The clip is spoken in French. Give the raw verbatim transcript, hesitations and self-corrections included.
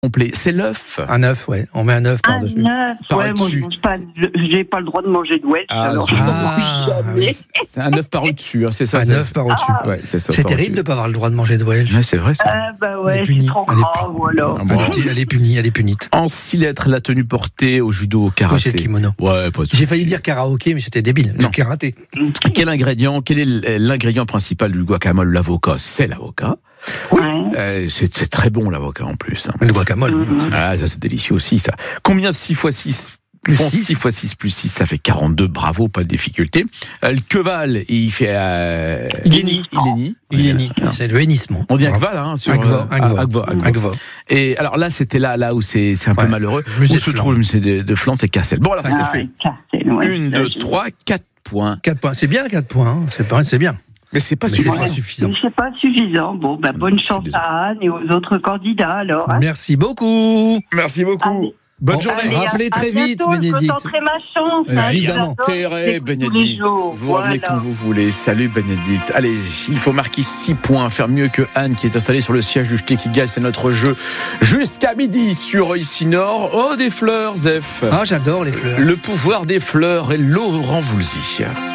complet. C'est l'œuf. Un œuf, ouais. On met un œuf Un par-dessus. œuf, ouais, moi je mange pas, je- j'ai pas le droit de manger de Welsh, Ah, alors zut. je ne Ah, mange jamais. C'est un œuf par dessus, hein, c'est ça. Un c'est- œuf par au-dessus. Ah. Ouais, c'est ça. C'est par terrible de au-dessus. ne pas avoir le droit de manger de Welsh. Ouais, c'est vrai ça. Ah bah Elle est ouais, punie. c'est trop Elle est grave, voilà. Ah bon. Elle est- Elle est punie, elle est punite. En six lettres, la tenue portée au judo, au Toi, c'est karaté. le kimono. Ouais, pas de J'ai souci. failli dire karaoké, mais c'était débile. Non. Du karaté. Quel ingrédient, quel est l'ingrédient principal du guacamole? L'avocat, c'est l'avocat. Ouais. Euh, c'est c'est très bon l'avocat en plus. hein. Le guacamole. Ah, ça c'est délicieux aussi ça. Combien six fois six Plus Bon, six. six fois six plus six, ça fait quarante-deux. Bravo, pas de difficulté. Euh, le queval, il fait... Euh, Il est ni. Il est ni. Il est ni. C'est le hennissement. On dit Agva, là, hein, sur... Agva, euh, Agva. Agva, Agva. Agva. Et alors là, c'était là, là où c'est c'est un peu Ouais. malheureux. Le musée Où de se Flandre. trouve le musée de, de Flandre, c'est Cassel. Bon, alors, Ça, c'est Ah, fait. ouais, Cassel, ouais. Une, Là, deux, j'ai- trois, quatre points. quatre points. C'est bien, quatre points. hein. C'est pas, c'est bien. Mais c'est pas Mais suffisant. c'est pas suffisant. Mais c'est pas suffisant. Bon, bah, bonne Je suis chance désolé. à Anne et aux autres candidats, alors. hein. Merci beaucoup. Merci beaucoup. Allez. Bonne Bon, journée. allez, rappelez à- à très vite, bientôt, Bénédicte. Je tenterai ma chance. hein, Évidemment. j'adore Intérêt, écouter tous les Bénédicte. jours. Vous revenez Voilà. quand vous voulez. Salut, Bénédicte. Allez, il faut marquer six points, faire mieux que Anne qui est installée sur le siège du Ch'ti qui gagne. C'est notre jeu jusqu'à midi sur Ici Nord. Oh, des fleurs, Zef. Ah, j'adore les fleurs. Le pouvoir des fleurs et Laurent Voulzy.